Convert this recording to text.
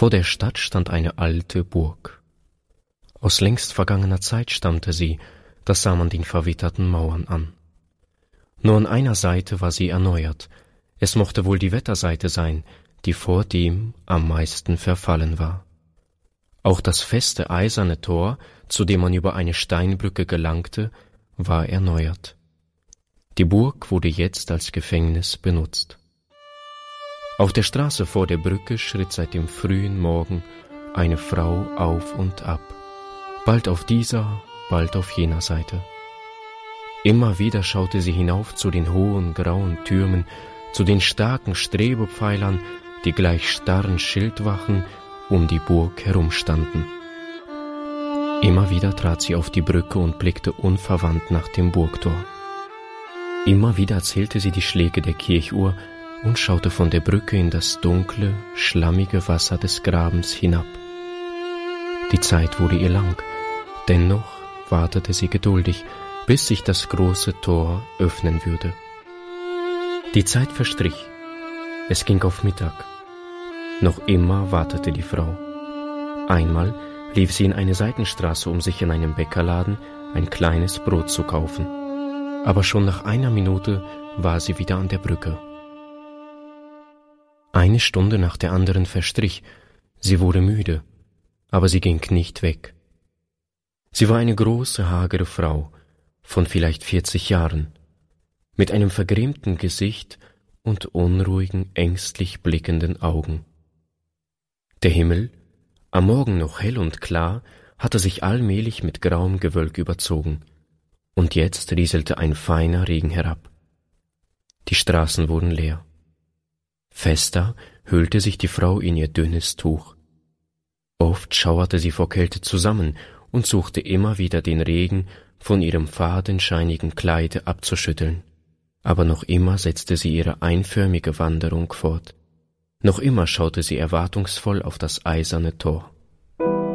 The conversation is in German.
Vor der Stadt stand eine alte Burg. Aus längst vergangener Zeit stammte sie, das sah man den verwitterten Mauern an. Nur an einer Seite war sie erneuert, es mochte wohl die Wetterseite sein, die vordem am meisten verfallen war. Auch das feste eiserne Tor, zu dem man über eine Steinbrücke gelangte, war erneuert. Die Burg wurde jetzt als Gefängnis benutzt. Auf der Straße vor der Brücke schritt seit dem frühen Morgen eine Frau auf und ab, bald auf dieser, bald auf jener Seite. Immer wieder schaute sie hinauf zu den hohen, grauen Türmen, zu den starken Strebepfeilern, die gleich starren Schildwachen um die Burg herumstanden. Immer wieder trat sie auf die Brücke und blickte unverwandt nach dem Burgtor. Immer wieder zählte sie die Schläge der Kirchuhr und schaute von der Brücke in das dunkle, schlammige Wasser des Grabens hinab. Die Zeit wurde ihr lang, dennoch wartete sie geduldig, bis sich das große Tor öffnen würde. Die Zeit verstrich, es ging auf Mittag. Noch immer wartete die Frau. Einmal lief sie in eine Seitenstraße, um sich in einem Bäckerladen ein kleines Brot zu kaufen. Aber schon nach einer Minute war sie wieder an der Brücke. Eine Stunde nach der anderen verstrich, sie wurde müde, aber sie ging nicht weg. Sie war eine große, hagere Frau, von vielleicht 40 Jahren, mit einem vergrämten Gesicht und unruhigen, ängstlich blickenden Augen. Der Himmel, am Morgen noch hell und klar, hatte sich allmählich mit grauem Gewölk überzogen, und jetzt rieselte ein feiner Regen herab. Die Straßen wurden leer. Fester hüllte sich die Frau in ihr dünnes Tuch. Oft schauerte sie vor Kälte zusammen und suchte immer wieder den Regen von ihrem fadenscheinigen Kleide abzuschütteln. Aber noch immer setzte sie ihre einförmige Wanderung fort. Noch immer schaute sie erwartungsvoll auf das eiserne Tor.